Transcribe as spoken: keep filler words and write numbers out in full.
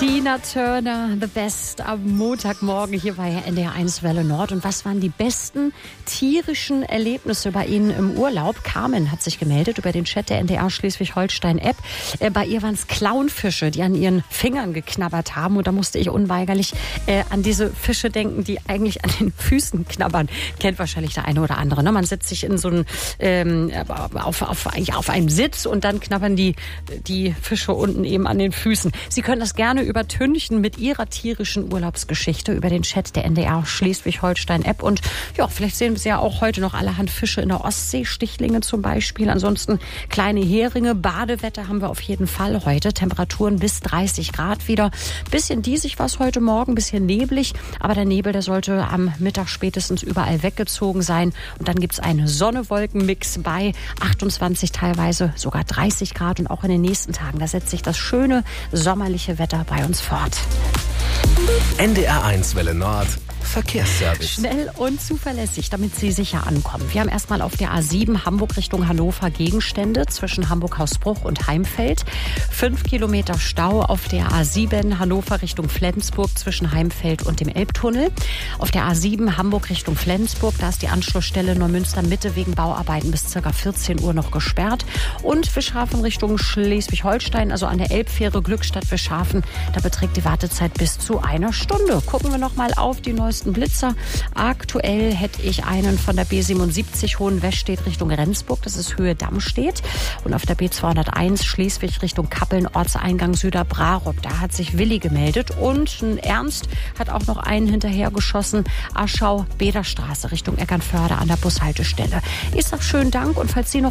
Tina Turner, The Best am Montagmorgen hier bei N D R eins Welle Nord. Und was waren die besten tierischen Erlebnisse bei Ihnen im Urlaub? Carmen hat sich gemeldet über den Chat der N D R Schleswig-Holstein-App. Äh, bei ihr waren es Clownfische, die an ihren Fingern geknabbert haben. Und da musste ich unweigerlich äh, an diese Fische denken, die eigentlich an den Füßen knabbern. Kennt wahrscheinlich der eine oder andere. Ne? Man setzt sich in so einen, ähm, auf, auf, auf einem Sitz und dann knabbern die, die Fische unten eben an den Füßen. Sie können das gerne übertünchen mit Ihrer tierischen Urlaubsgeschichte über den Chat der N D R Schleswig-Holstein-App. Und ja, vielleicht sehen Sie ja auch heute noch allerhand Fische in der Ostsee, Stichlinge zum Beispiel. Ansonsten kleine Heringe, Badewetter haben wir auf jeden Fall heute. Temperaturen bis dreißig Grad wieder. Bisschen diesig war es heute Morgen, bisschen neblig. Aber der Nebel, der sollte am Mittag spätestens überall weggezogen sein. Und dann gibt es einen Sonne-Wolken-Mix bei achtundzwanzig, teilweise sogar dreißig Grad. Und auch in den nächsten Tagen, da setzt sich das schöne sommerliche Wetter bei uns fort. N D R eins Welle Nord Verkehrsservice. Schnell und zuverlässig, damit Sie sicher ankommen. Wir haben erstmal auf der A sieben Hamburg Richtung Hannover Gegenstände zwischen Hamburg-Hausbruch und Heimfeld. Fünf Kilometer Stau auf der A sieben Hannover Richtung Flensburg zwischen Heimfeld und dem Elbtunnel. Auf der A sieben Hamburg Richtung Flensburg, da ist die Anschlussstelle Neumünster Mitte wegen Bauarbeiten bis ca. vierzehn Uhr noch gesperrt. Und Fischhafen Richtung Schleswig-Holstein, also an der Elbfähre Glückstadt-Fischhafen, da beträgt die Wartezeit bis zu einer Stunde. Gucken wir noch mal auf die neuesten Blitzer. Aktuell hätte ich einen von der B siebenundsiebzig Hohenwestedt Richtung Rendsburg, das ist Höhe Dammstedt. Und auf der B zweihunderteins Schleswig Richtung Kappeln, Ortseingang Süderbrarup. Da hat sich Willi gemeldet. Und ein Ernst hat auch noch einen hinterhergeschossen. Aschau, Bederstraße Richtung Eckernförde an der Bushaltestelle. Ich sag schönen Dank und falls Sie noch